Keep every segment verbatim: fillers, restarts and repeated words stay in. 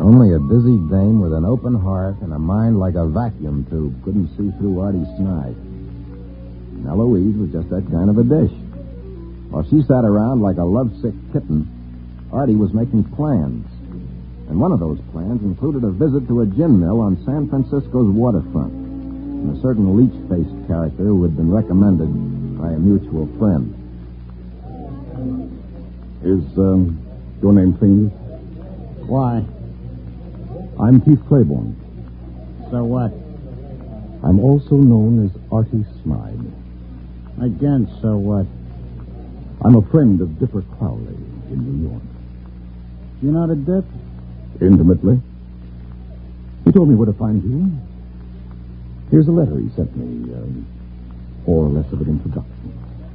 Only a busy dame with an open heart and a mind like a vacuum tube couldn't see through Artie Snide. And Eloise was just that kind of a dish. While she sat around like a lovesick kitten, Artie was making plans. And one of those plans included a visit to a gin mill on San Francisco's waterfront, and a certain leech-faced character who had been recommended by a mutual friend. Is um, your name famous? Why? I'm Keith Claiborne. So what? I'm also known as Artie Snide. Again, so what? I'm a friend of Dipper Crowley in New York. You know the Dip? Intimately. He told me where to find you. Here's a letter he sent me, uh, or less of an introduction.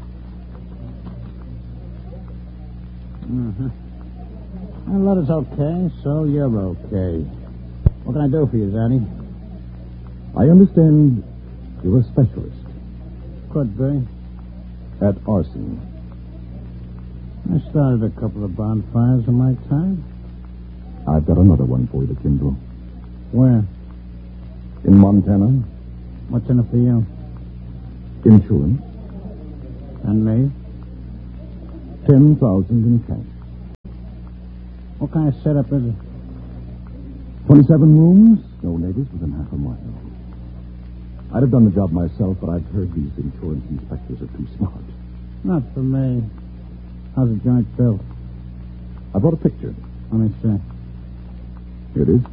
Mm-hmm. Well, letter's okay, so you're okay. What can I do for you, Zanny? I understand you're a specialist. Could be. At arson. I started a couple of bonfires in my time. I've got another one for you to kindle. Where? In Montana. What's in it for you? Insurance. And me? Ten thousand in cash. What kind of setup is it? Twenty-seven rooms, no neighbors within half a mile. I'd have done the job myself, but I've heard these insurance inspectors are too smart. Not for me. How's the joint built? I brought a picture. Let me see. Here it is.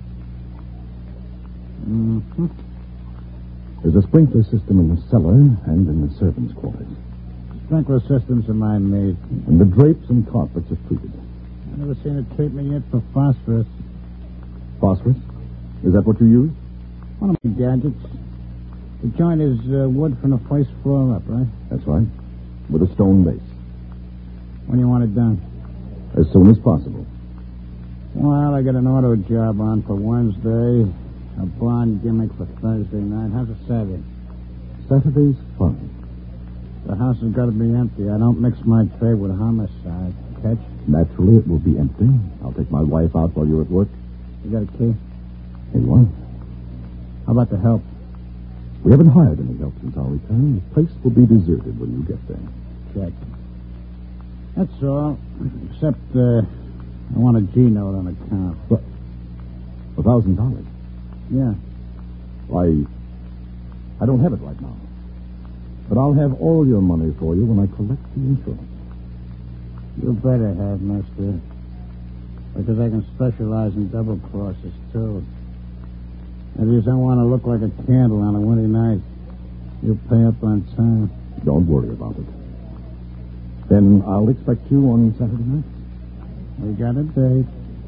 Mm-hmm. There's a sprinkler system in the cellar and in the servants' quarters. Sprinkler systems are my made. And the drapes and carpets are treated. I've never seen a treatment yet for phosphorus. Phosphorus? Is that what you use? One of my gadgets. The joint is uh, wood from the first floor up, right? That's right. With a stone base. When do you want it done? As soon as possible. Well, I got an auto job on for Wednesday. A blonde gimmick for Thursday night. How's it Saturday? Saturday's fun. The house has got to be empty. I don't mix my trade with homicide. Catch? Naturally, it will be empty. I'll take my wife out while you're at work. You got a key? Here you are. How about the help? We haven't hired any help since our return. The place will be deserted when you get there. Check. That's all. Except, uh, I want a G note on account. What? A thousand dollars? Yeah. Why, I don't have it right now. But I'll have all your money for you when I collect the insurance. You better have, mister. Because I can specialize in double crosses, too. If you don't want to look like a candle on a windy night, you'll pay up on time. Don't worry about it. Then I'll expect you on Saturday night. We got a date.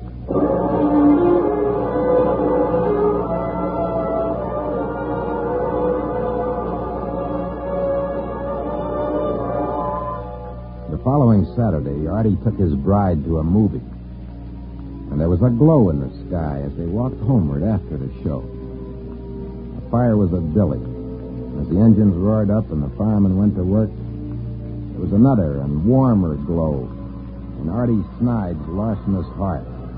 The following Saturday, Artie took his bride to a movie. And there was a glow in the sky as they walked homeward after the show. The fire was a dilly. As the engines roared up and the firemen went to work, there was another and warmer glow in Artie Snide's larcenous heart.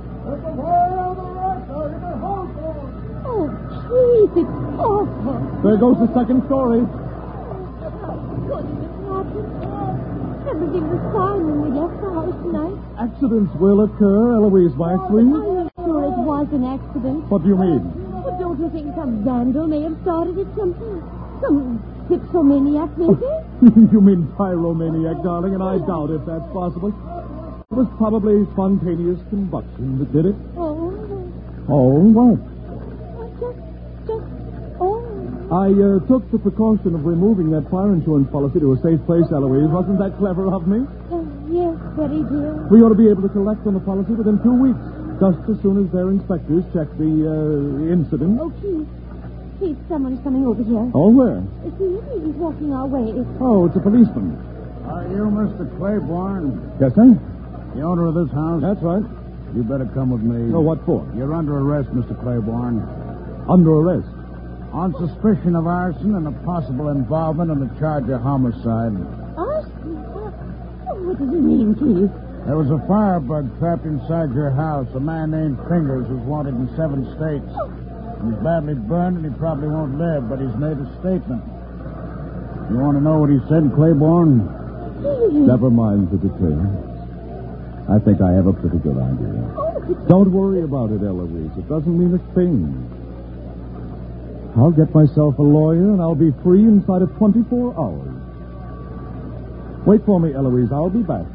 Oh, jeez, it's awful. There goes the second story. Goodness, Captain. Everything was fine when we left the house tonight. Accidents will occur, Eloise Waxley. I'm sure it was an accident. What do you mean? But don't you think some vandal may have started it? Some, some dipsomaniac, maybe? You mean pyromaniac, darling, and I doubt if that's possible. It was probably spontaneous combustion that did it. Oh. Oh, what? Oh, just, just, oh. I uh, took the precaution of removing that fire insurance policy to a safe place, Eloise. Wasn't that clever of me? Uh, yes, very dear. We ought to be able to collect on the policy within two weeks, just as soon as their inspectors check the uh, incident. Oh, Keith. Keith, someone's coming over here. Oh, where? See, he's walking our way. Oh, it's a policeman. Are you Mister Claiborne? Yes, sir? The owner of this house? That's right. You better come with me. Oh, what for? You're under arrest, Mister Claiborne. Under arrest. On suspicion of arson and a possible involvement in the charge of homicide. Arson? Oh, what does he mean, Keith? There was a firebug trapped inside your house. A man named Fingers who's wanted in seven states. He's badly burned and he probably won't live, but he's made a statement. You want to know what he said, Claiborne? Never mind the details. I think I have a pretty good idea. Don't worry about it, Eloise. It doesn't mean a thing. I'll get myself a lawyer and I'll be free inside of twenty-four hours. Wait for me, Eloise. I'll be back.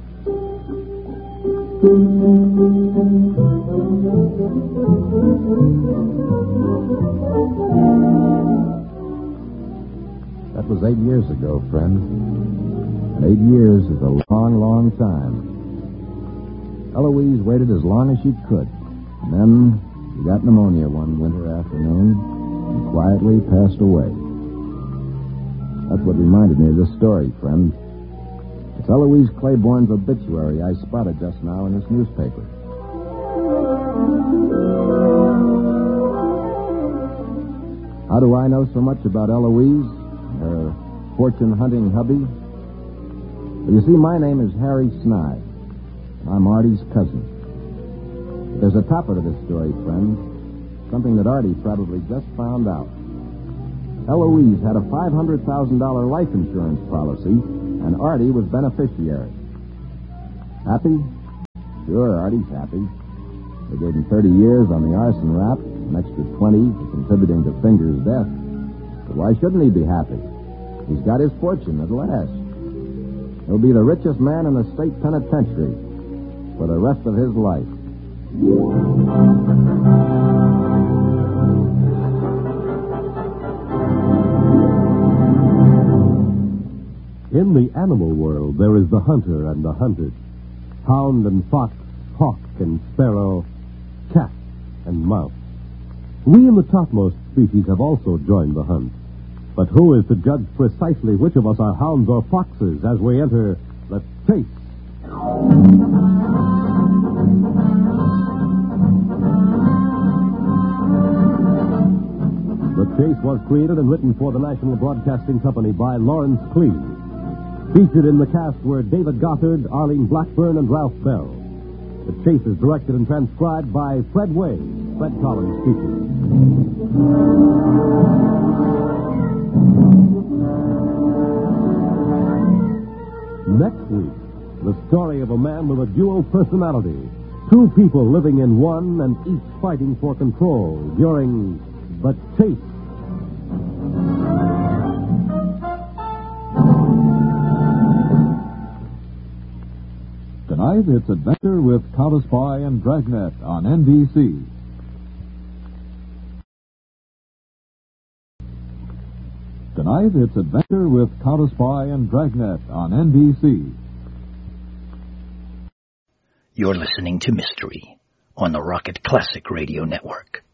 That was eight years ago, friend. And eight years is a long, long time. Eloise waited as long as she could. And then she got pneumonia one winter afternoon and quietly passed away. That's what reminded me of this story, friend. It's Eloise Claiborne's obituary I spotted just now in this newspaper. How do I know so much about Eloise and her fortune-hunting hubby? Well, you see, my name is Harry Snide, and I'm Artie's cousin. But there's a topper to this story, friend, something that Artie probably just found out. Eloise had a five hundred thousand dollars life insurance policy, and Artie was beneficiary. Happy? Sure, Artie's happy. They gave him thirty years on the arson rap, an extra twenty for contributing to Finger's death. But why shouldn't he be happy? He's got his fortune at last. He'll be the richest man in the state penitentiary for the rest of his life. In the animal world, there is the hunter and the hunted. Hound and fox, hawk and sparrow, cat and mouse. We in the topmost species have also joined the hunt. But who is to judge precisely which of us are hounds or foxes as we enter the chase? The Chase was created and written for the National Broadcasting Company by Lawrence Cleave. Featured in the cast were David Gothard, Arlene Blackburn, and Ralph Bell. The Chase is directed and transcribed by Fred Way. Fred Collins speaking. Next week, the story of a man with a dual personality. Two people living in one and each fighting for control during the chase. Tonight, it's Adventure with Countess Spy and Dragnet on N B C. Tonight, it's Adventure with Countess Spy and Dragnet on N B C. You're listening to Mystery on the Rocket Classic Radio Network.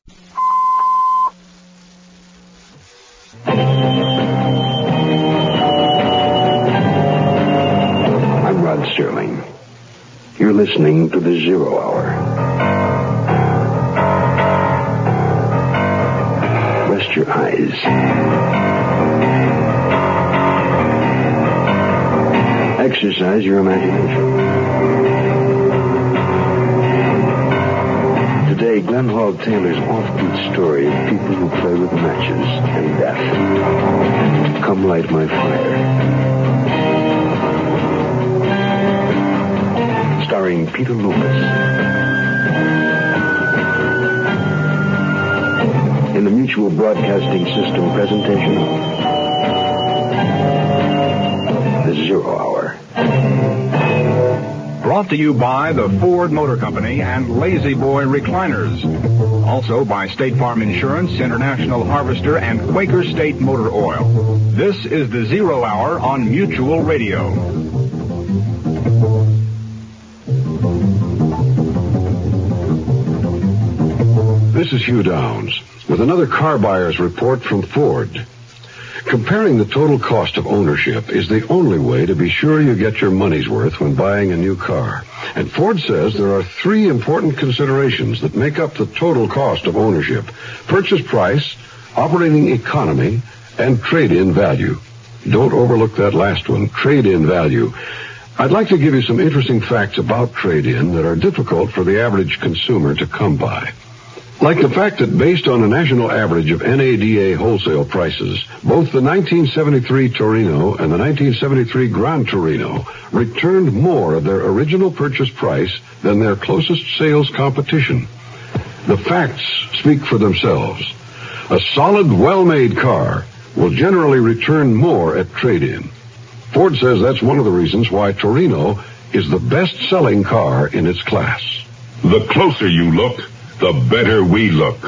I'm Rod Sterling. You're listening to the Zero Hour. Rest your eyes. Exercise your imagination. Today, Glenn Hall Taylor's offbeat story of people who play with matches and death. Come light my fire. Starring Peter Lucas. In the Mutual Broadcasting System presentation, The Zero Hour. Brought to you by the Ford Motor Company and Lazy Boy Recliners. Also by State Farm Insurance, International Harvester, and Quaker State Motor Oil. This is the Zero Hour on Mutual Radio. This is Hugh Downs with another car buyer's report from Ford. Comparing the total cost of ownership is the only way to be sure you get your money's worth when buying a new car. And Ford says there are three important considerations that make up the total cost of ownership: purchase price, operating economy, and trade-in value. Don't overlook that last one, trade-in value. I'd like to give you some interesting facts about trade-in that are difficult for the average consumer to come by. Like the fact that based on a national average of N A D A wholesale prices, both the nineteen seventy-three Torino and the nineteen seventy-three Gran Torino returned more of their original purchase price than their closest sales competition. The facts speak for themselves. A solid, well-made car will generally return more at trade-in. Ford says that's one of the reasons why Torino is the best-selling car in its class. The closer you look, the better we look.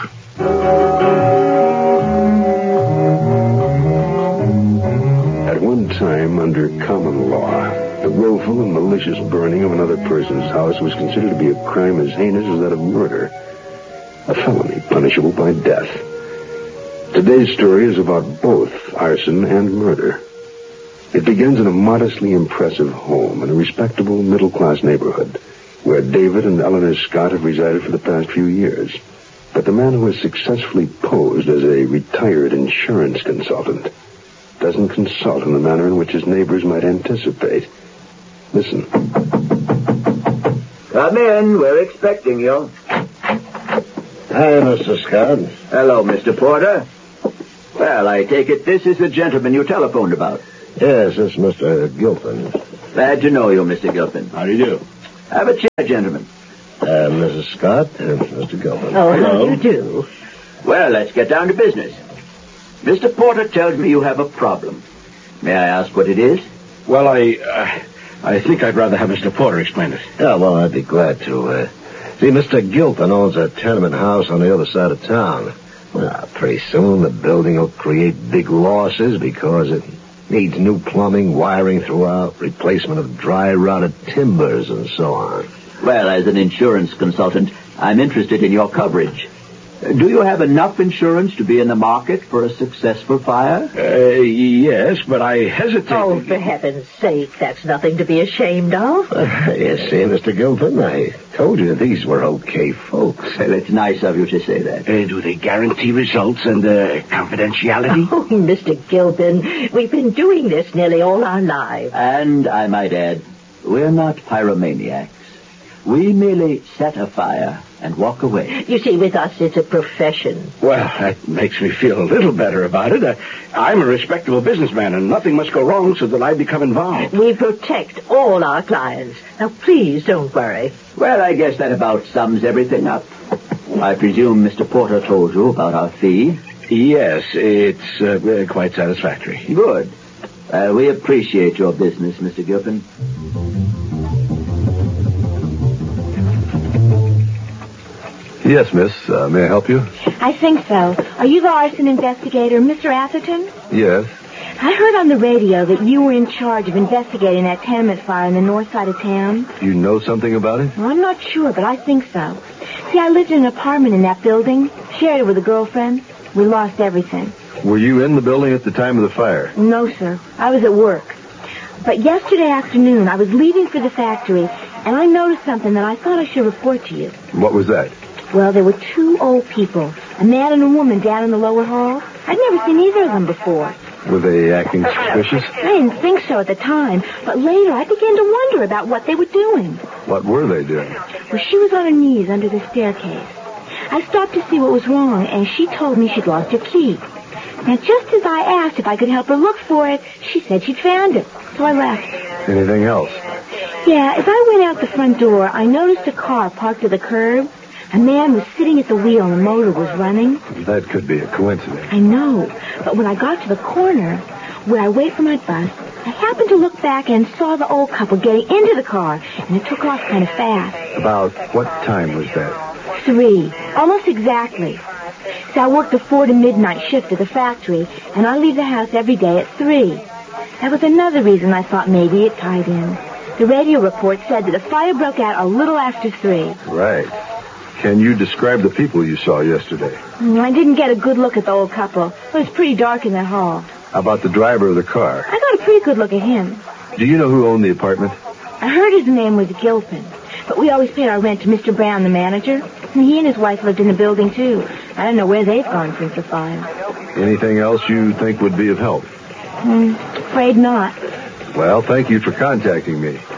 At one time, under common law, the willful and malicious burning of another person's house was considered to be a crime as heinous as that of murder, a felony punishable by death. Today's story is about both arson and murder. It begins in a modestly impressive home in a respectable middle-class neighborhood where David and Eleanor Scott have resided for the past few years. But the man who has successfully posed as a retired insurance consultant doesn't consult in the manner in which his neighbors might anticipate. Listen. Come in. We're expecting you. Hi, Mister Scott. Hello, Mister Porter. Well, I take it this is the gentleman you telephoned about. Yes, it's Mister Gilpin. Glad to know you, Mister Gilpin. How do you do? Have a chair, gentlemen. Uh, Missus Scott and Mister Gilpin. Oh, how do you do? Well, let's get down to business. Mister Porter tells me you have a problem. May I ask what it is? Well, I, uh, I think I'd rather have Mister Porter explain it. Yeah, well, I'd be glad to. Uh, see, Mister Gilpin owns a tenement house on the other side of town. Well, pretty soon the building will create big losses because it needs new plumbing, wiring throughout, replacement of dry rotted timbers, and so on. Well, as an insurance consultant, I'm interested in your coverage. Do you have enough insurance to be in the market for a successful fire? Uh, yes, but I hesitate. Oh, for heaven's sake, that's nothing to be ashamed of. Uh, you see, Mister Gilpin, I told you these were okay folks. Well, it's nice of you to say that. Uh, do they guarantee results and uh, confidentiality? Oh, Mister Gilpin, we've been doing this nearly all our lives. And, I might add, we're not pyromaniacs. We merely set a fire and walk away. You see, with us, it's a profession. Well, that makes me feel a little better about it. Uh, I'm a respectable businessman, and nothing must go wrong so that I become involved. We protect all our clients. Now, please don't worry. Well, I guess that about sums everything up. I presume Mister Porter told you about our fee? Yes, it's uh, quite satisfactory. Good. Uh, we appreciate your business, Mister Gilpin. Yes, miss. Uh, may I help you? I think so. Are you the arson investigator, Mister Atherton? Yes. I heard on the radio that you were in charge of investigating that tenement fire in the north side of town. You know something about it? Well, I'm not sure, but I think so. See, I lived in an apartment in that building, shared it with a girlfriend. We lost everything. Were you in the building at the time of the fire? No, sir. I was at work. But yesterday afternoon, I was leaving for the factory, and I noticed something that I thought I should report to you. What was that? Well, there were two old people, a man and a woman down in the lower hall. I'd never seen either of them before. Were they acting suspicious? I didn't think so at the time, but later I began to wonder about what they were doing. What were they doing? Well, she was on her knees under the staircase. I stopped to see what was wrong, and she told me she'd lost her key. Now, just as I asked if I could help her look for it, she said she'd found it, so I left. Anything else? Yeah, as I went out the front door, I noticed a car parked at the curb. A man was sitting at the wheel and the motor was running. That could be a coincidence. I know, but when I got to the corner where I wait for my bus, I happened to look back and saw the old couple getting into the car, and it took off kind of fast. About what time was that? Three. Almost exactly. So I worked the four to midnight shift at the factory, and I leave the house every day at three. That was another reason I thought maybe it tied in. The radio report said that the fire broke out a little after three. Right. Can you describe the people you saw yesterday? I didn't get a good look at the old couple. It was pretty dark in that hall. How about the driver of the car? I got a pretty good look at him. Do you know who owned the apartment? I heard his name was Gilpin, but we always paid our rent to Mister Brown, the manager. And he and his wife lived in the building, too. I don't know where they've gone since the fire. Anything else you think would be of help? Hmm, afraid not. Well, thank you for contacting me.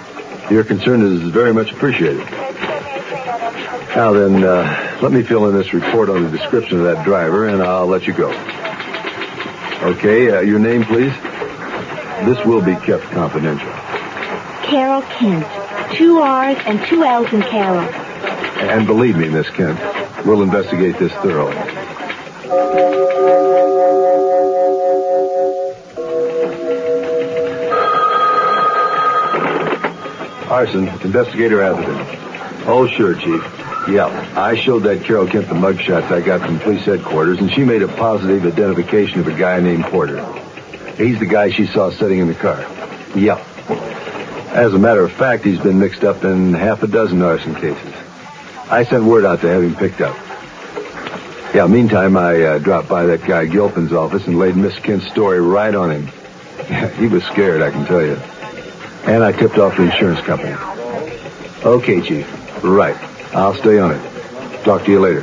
Your concern is very much appreciated. Now then, uh, let me fill in this report on the description of that driver, and I'll let you go. Okay, uh, your name, please? This will be kept confidential. Carol Kent. Two R's and two L's in Carol. And believe me, Miss Kent, we'll investigate this thoroughly. Arson, Investigator Atherton. Oh, sure, Chief. Yeah, I showed that Carol Kent the mugshots I got from police headquarters, and she made a positive identification of a guy named Porter. He's the guy she saw sitting in the car. Yeah. As a matter of fact, he's been mixed up in half a dozen arson cases. I sent word out to have him picked up. Yeah, meantime, I uh, dropped by that guy Gilpin's office and laid Miss Kent's story right on him. He was scared, I can tell you. And I tipped off the insurance company. Okay, Chief. Right. I'll stay on it. Talk to you later.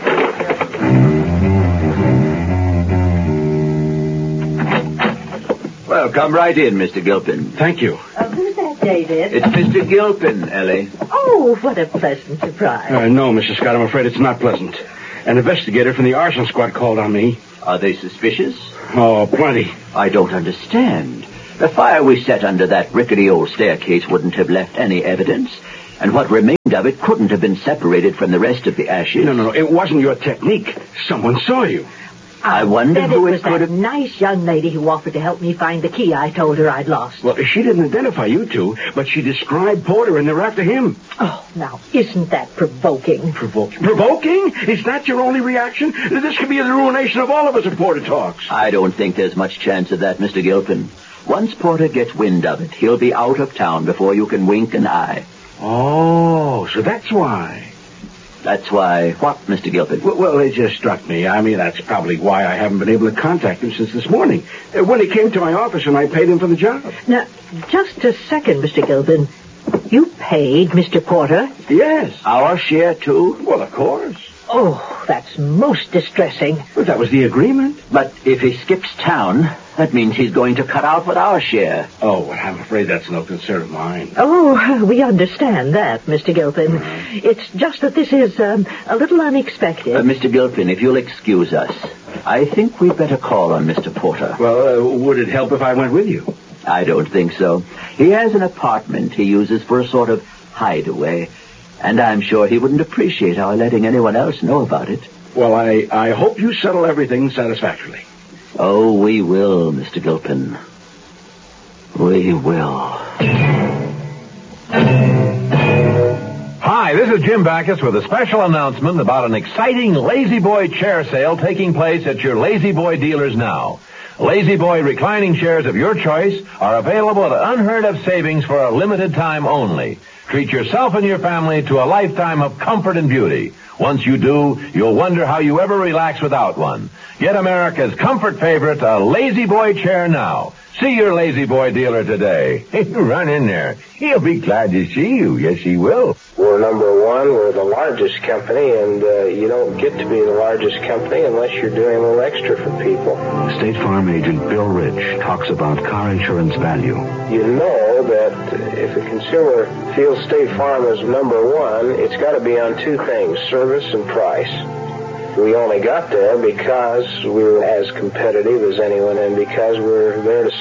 Well, come right in, Mister Gilpin. Thank you. Uh, who's that, David? It's Mister Gilpin, Ellie. Oh, what a pleasant surprise. Uh, no, Missus Scott, I'm afraid it's not pleasant. An investigator from the arson squad called on me. Are they suspicious? Oh, plenty. I don't understand. The fire we set under that rickety old staircase wouldn't have left any evidence, and what remained of it couldn't have been separated from the rest of the ashes. No, no, no. It wasn't your technique. Someone saw you. I wonder Said who it it was could that have... nice young lady who offered to help me find the key I told her I'd lost. Well, she didn't identify you two, but she described Porter, and they're after him. Oh, now, isn't that provoking? Provoking? Provoking? Is that your only reaction? This could be the ruination of all of us if Porter talks. I don't think there's much chance of that, Mister Gilpin. Once Porter gets wind of it, he'll be out of town before you can wink an eye. Oh, so that's why. That's why what, Mister Gilpin? Well, well, it just struck me. I mean, that's probably why I haven't been able to contact him since this morning, uh, when he came to my office and I paid him for the job. Now, just a second, Mister Gilpin. You paid Mister Porter? Yes. Our share, too? Well, of course. Oh, that's most distressing. Well, that was the agreement. But if he skips town, that means he's going to cut out with our share. Oh, well, I'm afraid that's no concern of mine. Oh, we understand that, Mister Gilpin. It's just that this is um, a little unexpected. Uh, Mister Gilpin, if you'll excuse us, I think we'd better call on Mister Porter. Well, uh, would it help if I went with you? I don't think so. He has an apartment he uses for a sort of hideaway, and I'm sure he wouldn't appreciate our letting anyone else know about it. Well, I, I hope you settle everything satisfactorily. Oh, we will, Mister Gilpin. We will. Hi, this is Jim Backus with a special announcement about an exciting Lazy Boy chair sale taking place at your Lazy Boy dealers now. Lazy Boy reclining chairs of your choice are available at unheard of savings for a limited time only. Treat yourself and your family to a lifetime of comfort and beauty. Once you do, you'll wonder how you ever relax without one. Get America's comfort favorite, a Lazy Boy chair now. See your Lazy Boy dealer today. Run in there. He'll be glad to see you. Yes, he will. We're number one. We're the largest company, and uh, you don't get to be the largest company unless you're doing a little extra for people. State Farm agent Bill Rich talks about car insurance value. You know that if a consumer feels State Farm is number one, it's got to be on two things, service and price. We only got there because we were as competitive as anyone and because we're there to